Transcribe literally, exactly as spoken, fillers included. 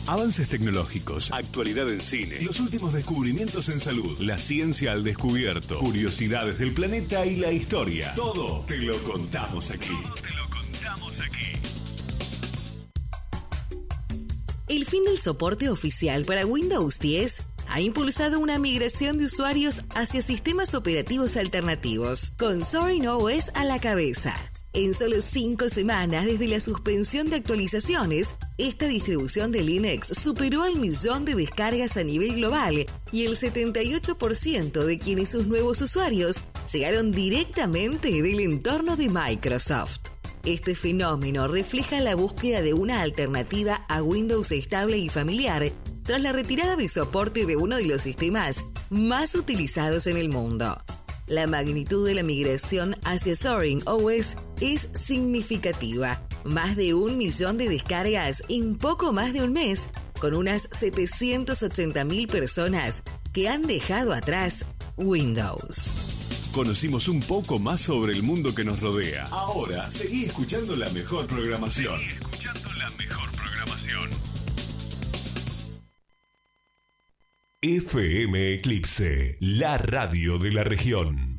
Avances tecnológicos, actualidad en cine, los últimos descubrimientos en salud, la ciencia al descubierto, curiosidades del planeta y la historia. Todo te lo contamos aquí. Todo te lo contamos aquí. El fin del soporte oficial para Windows diez ha impulsado una migración de usuarios hacia sistemas operativos alternativos, con Zorin O S a la cabeza. En solo cinco semanas desde la suspensión de actualizaciones, esta distribución de Linux superó al millón de descargas a nivel global y el setenta y ocho por ciento de quienes sus nuevos usuarios llegaron directamente del entorno de Microsoft. Este fenómeno refleja la búsqueda de una alternativa a Windows estable y familiar tras la retirada de soporte de uno de los sistemas más utilizados en el mundo. La magnitud de la migración hacia Zorin O S es significativa. Más de un millón de descargas en poco más de un mes, con unas setecientas ochenta mil personas que han dejado atrás Windows. Conocimos un poco más sobre el mundo que nos rodea. Ahora, seguí escuchando la mejor programación. Seguí escuchando la mejor programación. F M Eclipse, la radio de la región.